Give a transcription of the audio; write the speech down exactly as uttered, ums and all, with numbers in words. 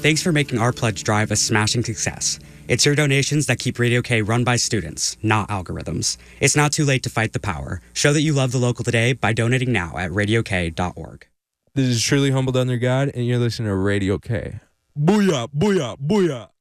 Thanks for making our pledge drive a smashing success. It's your donations that keep Radio K run by students, not algorithms. It's not too late to fight the power. Show that you love the local today by donating now at radio k dot org. This is Truly Humbled Under God, and you're listening to Radio K. Booyah, booyah, booyah.